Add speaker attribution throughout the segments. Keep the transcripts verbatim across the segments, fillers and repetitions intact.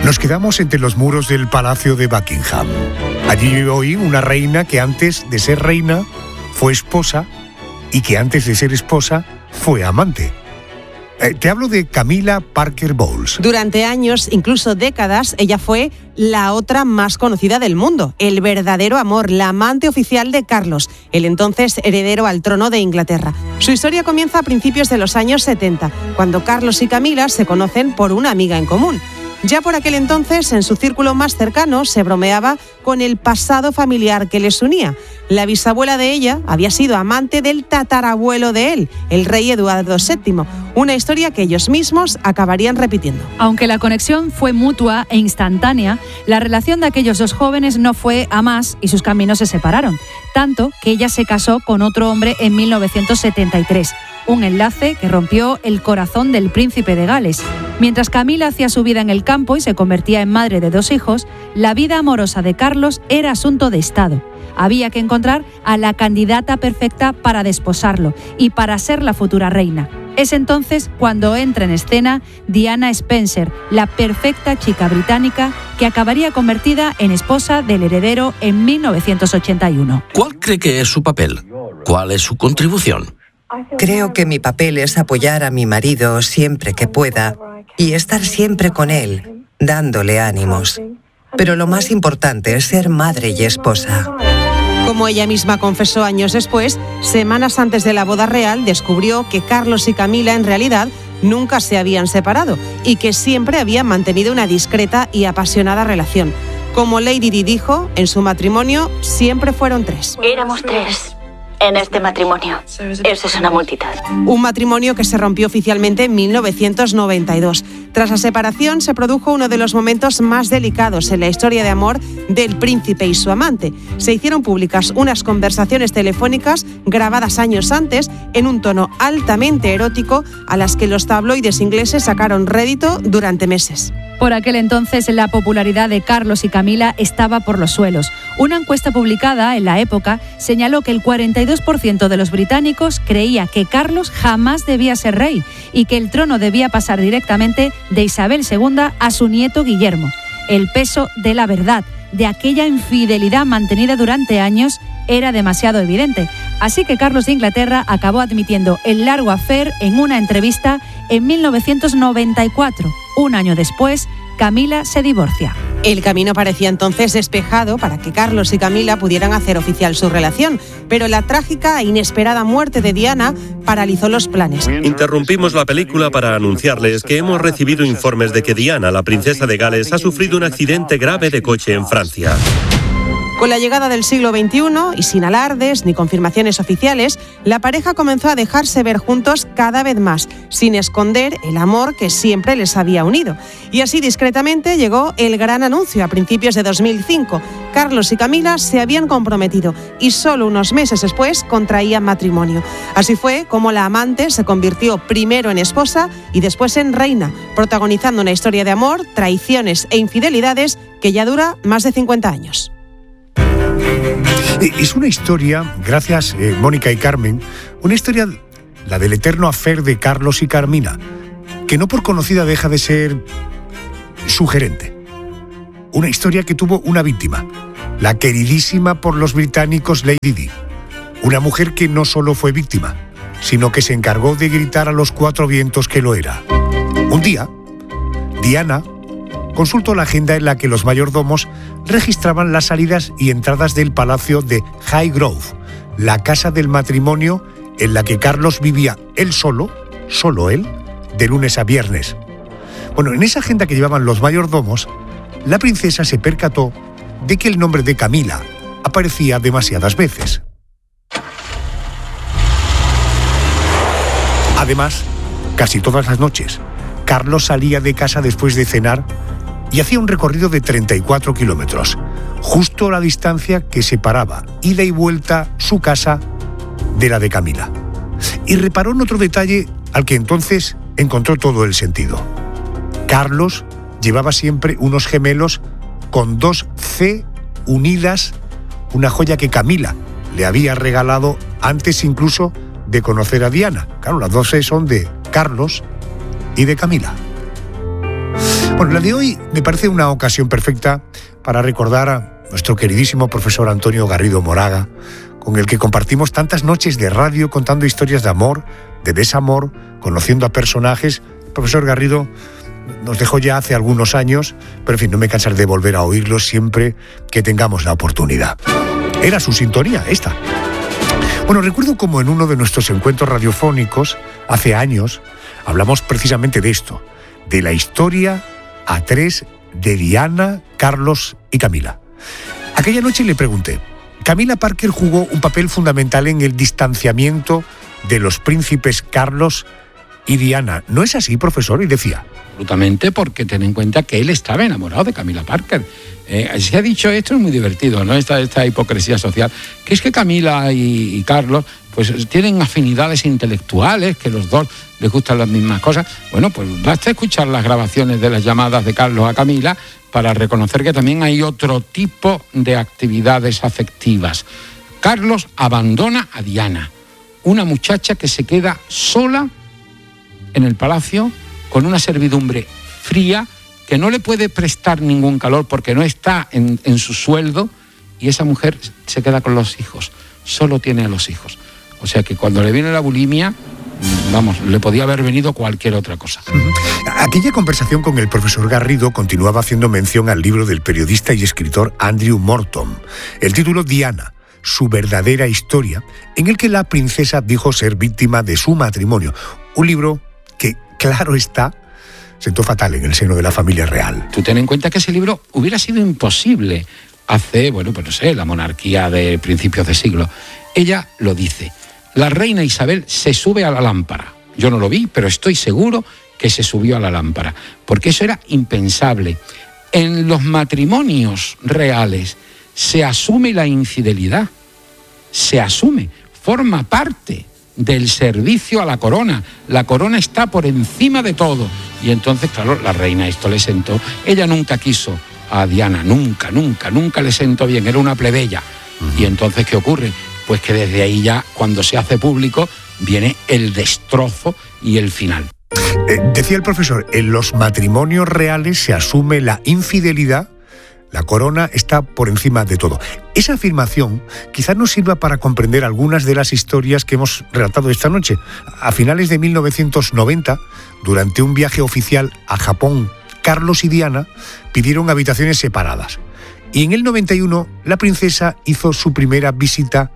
Speaker 1: Nos quedamos entre los muros del Palacio de Buckingham. Allí vive hoy una reina que antes de ser reina fue esposa y que antes de ser esposa fue amante. Eh, te hablo de Camilla Parker Bowles.
Speaker 2: Durante años, incluso décadas, ella fue la otra más conocida del mundo, el verdadero amor, la amante oficial de Carlos, el entonces heredero al trono de Inglaterra. Su historia comienza a principios de los años setenta, cuando Carlos y Camilla se conocen por una amiga en común. Ya por aquel entonces, en su círculo más cercano, se bromeaba con el pasado familiar que les unía. La bisabuela de ella había sido amante del tatarabuelo de él, el rey Eduardo séptimo, una historia que ellos mismos acabarían repitiendo.
Speaker 3: Aunque la conexión fue mutua e instantánea, la relación de aquellos dos jóvenes no fue a más y sus caminos se separaron, tanto que ella se casó con otro hombre en mil novecientos setenta y tres. Un enlace que rompió el corazón del príncipe de Gales. Mientras Camilla hacía su vida en el campo y se convertía en madre de dos hijos, la vida amorosa de Carlos era asunto de Estado. Había que encontrar a la candidata perfecta para desposarlo y para ser la futura reina. Es entonces cuando entra en escena Diana Spencer, la perfecta chica británica que acabaría convertida en esposa del heredero en mil novecientos ochenta y uno.
Speaker 4: ¿Cuál cree que es su papel? ¿Cuál es su contribución?
Speaker 5: Creo que mi papel es apoyar a mi marido siempre que pueda y estar siempre con él, dándole ánimos. Pero lo más importante es ser madre y esposa.
Speaker 2: Como ella misma confesó años después, semanas antes de la boda real descubrió que Carlos y Camilla en realidad nunca se habían separado y que siempre habían mantenido una discreta y apasionada relación. Como Lady Di dijo, en su matrimonio siempre fueron tres.
Speaker 6: Éramos tres en este matrimonio. Eso es una multitud.
Speaker 2: Un matrimonio que se rompió oficialmente en mil novecientos noventa y dos. Tras la separación se produjo uno de los momentos más delicados en la historia de amor del príncipe y su amante. Se hicieron públicas unas conversaciones telefónicas grabadas años antes en un tono altamente erótico a las que los tabloides ingleses sacaron rédito durante meses.
Speaker 3: Por aquel entonces la popularidad de Carlos y Camilla estaba por los suelos. Una encuesta publicada en la época señaló que el cuarenta y dos por ciento de los británicos creía que Carlos jamás debía ser rey y que el trono debía pasar directamente de Isabel segunda a su nieto Guillermo. El peso de la verdad, de aquella infidelidad mantenida durante años, era demasiado evidente. Así que Carlos de Inglaterra acabó admitiendo el largo affair en una entrevista en mil novecientos noventa y cuatro. Un año después, Camilla se divorcia.
Speaker 2: El camino parecía entonces despejado para que Carlos y Camilla pudieran hacer oficial su relación, pero la trágica e inesperada muerte de Diana paralizó los planes.
Speaker 7: Interrumpimos la película para anunciarles que hemos recibido informes de que Diana, la princesa de Gales, ha sufrido un accidente grave de coche en Francia.
Speaker 2: Con la llegada del siglo veintiuno y sin alardes ni confirmaciones oficiales, la pareja comenzó a dejarse ver juntos cada vez más, sin esconder el amor que siempre les había unido. Y así discretamente llegó el gran anuncio a principios de dos mil cinco. Carlos y Camilla se habían comprometido y solo unos meses después contraían matrimonio. Así fue como la amante se convirtió primero en esposa y después en reina, protagonizando una historia de amor, traiciones e infidelidades que ya dura más de cincuenta años.
Speaker 1: Es una historia, gracias eh, Mónica y Carmen, una historia, la del eterno affair de Carlos y Carmina, que no por conocida deja de ser sugerente. Una historia que tuvo una víctima, la queridísima por los británicos Lady Di, una mujer que no solo fue víctima, sino que se encargó de gritar a los cuatro vientos que lo era. Un día, Diana consultó la agenda en la que los mayordomos registraban las salidas y entradas del palacio de Highgrove, la casa del matrimonio en la que Carlos vivía él solo, solo él, de lunes a viernes. Bueno, en esa agenda que llevaban los mayordomos, la princesa se percató de que el nombre de Camilla aparecía demasiadas veces. Además, casi todas las noches, Carlos salía de casa después de cenar y hacía un recorrido de treinta y cuatro kilómetros, justo la distancia que separaba ida y vuelta su casa de la de Camilla. Y reparó en otro detalle al que entonces encontró todo el sentido. Carlos llevaba siempre unos gemelos con dos C unidas, una joya que Camilla le había regalado antes incluso de conocer a Diana. Claro, las dos C son de Carlos y de Camilla. Bueno, la de hoy me parece una ocasión perfecta para recordar a nuestro queridísimo profesor Antonio Garrido Moraga, con el que compartimos tantas noches de radio contando historias de amor, de desamor, conociendo a personajes. El profesor Garrido nos dejó ya hace algunos años, pero en fin, no me cansaré de volver a oírlo siempre que tengamos la oportunidad. Era su sintonía, esta. Bueno, recuerdo como en uno de nuestros encuentros radiofónicos, hace años, hablamos precisamente de esto, de la historia a tres de Diana, Carlos y Camila. Aquella noche le pregunté, Camila Parker jugó un papel fundamental en el distanciamiento de los príncipes Carlos y Diana. ¿No es así, profesor? Y decía...
Speaker 8: Absolutamente, porque ten en cuenta que él estaba enamorado de Camila Parker. Eh, se ha dicho, esto es muy divertido, ¿no? Esta, esta hipocresía social, que es que Camila y, y Carlos pues tienen afinidades intelectuales, que los dos les gustan las mismas cosas. Bueno, pues basta escuchar las grabaciones de las llamadas de Carlos a Camila para reconocer que también hay otro tipo de actividades afectivas. Carlos abandona a Diana, una muchacha que se queda sola en el palacio con una servidumbre fría que no le puede prestar ningún calor porque no está en, en su sueldo, y esa mujer se queda con los hijos, solo tiene a los hijos. O sea que cuando le viene la bulimia, vamos, le podía haber venido cualquier otra cosa.
Speaker 1: Aquella conversación con el profesor Garrido continuaba haciendo mención al libro del periodista y escritor Andrew Morton, el título Diana, su verdadera historia, en el que la princesa dijo ser víctima de su matrimonio. Un libro que, claro está, sentó fatal en el seno de la familia real.
Speaker 8: Tú ten en cuenta que ese libro hubiera sido imposible hace, bueno, pues no sé, la monarquía de principios de siglo. Ella lo dice. La reina Isabel se sube a la lámpara. Yo no lo vi, pero estoy seguro que se subió a la lámpara, porque eso era impensable. En los matrimonios reales se asume la infidelidad, se asume, forma parte del servicio a la corona. La corona está por encima de todo. Y entonces, claro, la reina esto le sentó. Ella nunca quiso a Diana, nunca, nunca, nunca le sentó bien, era una plebeya. Uh-huh. Y entonces, ¿qué ocurre? Pues que desde ahí ya, cuando se hace público, viene el destrozo y el final.
Speaker 1: Eh, decía el profesor, en los matrimonios reales se asume la infidelidad, la corona está por encima de todo. Esa afirmación quizás nos sirva para comprender algunas de las historias que hemos relatado esta noche. A finales de mil novecientos noventa, durante un viaje oficial a Japón, Carlos y Diana pidieron habitaciones separadas. Y en el noventa y uno, la princesa hizo su primera visita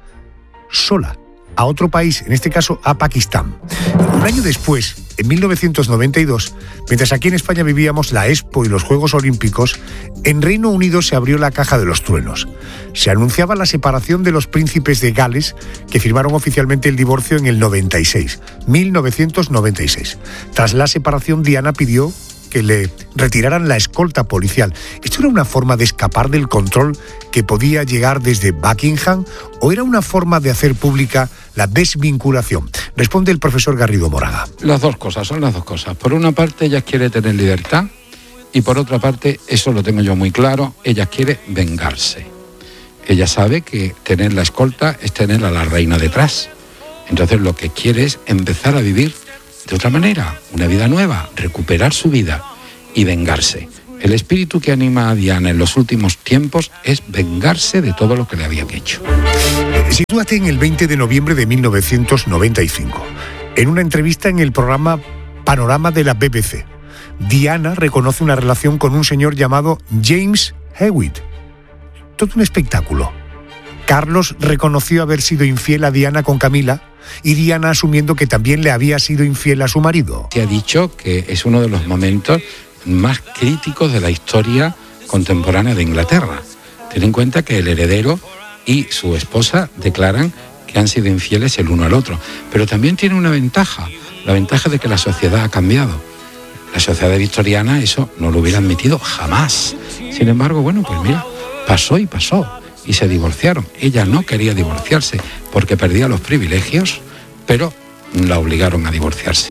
Speaker 1: sola a otro país, en este caso a Pakistán. Un año después, en mil novecientos noventa y dos, mientras aquí en España vivíamos la Expo y los Juegos Olímpicos, en Reino Unido se abrió la caja de los truenos. Se anunciaba la separación de los príncipes de Gales, que firmaron oficialmente el divorcio en el noventa y seis, mil novecientos noventa y seis. Tras la separación, Diana pidió que le retiraran la escolta policial. ¿Esto era una forma de escapar del control que podía llegar desde Buckingham o era una forma de hacer pública la desvinculación? Responde el profesor Garrido Moraga.
Speaker 8: Las dos cosas, son las dos cosas. Por una parte, ella quiere tener libertad y por otra parte, eso lo tengo yo muy claro, ella quiere vengarse. Ella sabe que tener la escolta es tener a la reina detrás. Entonces lo que quiere es empezar a vivir de otra manera, una vida nueva, recuperar su vida y vengarse. El espíritu que anima a Diana en los últimos tiempos es vengarse de todo lo que le habían hecho.
Speaker 1: Sitúate en el veinte de noviembre de mil novecientos noventa y cinco. En una entrevista en el programa Panorama de la B B C, Diana reconoce una relación con un señor llamado James Hewitt. Todo un espectáculo. Carlos reconoció haber sido infiel a Diana con Camila y Diana asumiendo que también le había sido infiel a su marido.
Speaker 8: Se ha dicho que es uno de los momentos más críticos de la historia contemporánea de Inglaterra. Ten en cuenta que el heredero y su esposa declaran que han sido infieles el uno al otro. Pero también tiene una ventaja, la ventaja de que la sociedad ha cambiado. La sociedad victoriana eso no lo hubiera admitido jamás. Sin embargo, bueno, pues mira, pasó y pasó. Y se divorciaron. Ella no quería divorciarse porque perdía los privilegios, pero la obligaron a divorciarse.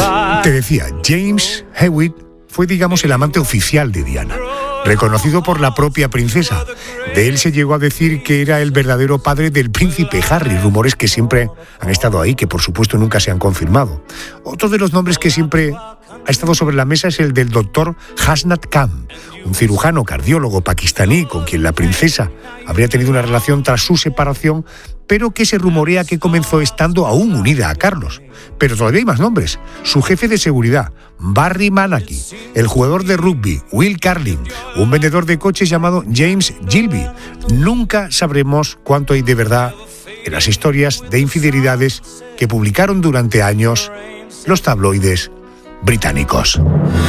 Speaker 1: Te decía, James Hewitt fue, digamos, el amante oficial de Diana, reconocido por la propia princesa. De él se llegó a decir que era el verdadero padre del príncipe Harry, rumores que siempre han estado ahí, que por supuesto nunca se han confirmado. Otro de los nombres que siempre ha estado sobre la mesa es el del doctor Hasnat Khan, un cirujano cardiólogo pakistaní con quien la princesa habría tenido una relación tras su separación, pero que se rumorea que comenzó estando aún unida a Carlos. Pero todavía hay más nombres. Su jefe de seguridad, Barry Manaki, el jugador de rugby, Will Carling, un vendedor de coches llamado James Gilby. Nunca sabremos cuánto hay de verdad en las historias de infidelidades que publicaron durante años los tabloides británicos.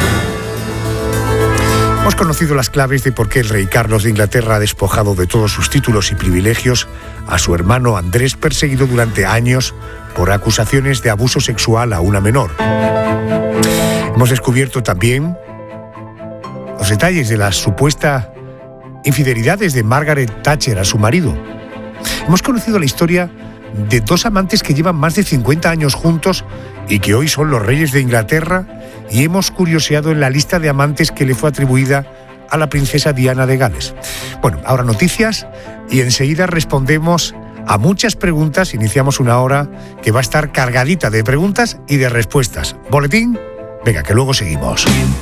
Speaker 1: Hemos conocido las claves de por qué el rey Carlos de Inglaterra ha despojado de todos sus títulos y privilegios a su hermano Andrés, perseguido durante años por acusaciones de abuso sexual a una menor. Hemos descubierto también los detalles de las supuestas infidelidades de Margaret Thatcher a su marido. Hemos conocido la historia de dos amantes que llevan más de cincuenta años juntos y que hoy son los reyes de Inglaterra, y hemos curioseado en la lista de amantes que le fue atribuida a la princesa Diana de Gales. Bueno, ahora noticias y enseguida respondemos a muchas preguntas. Iniciamos una hora que va a estar cargadita de preguntas y de respuestas. Boletín, venga, que luego seguimos.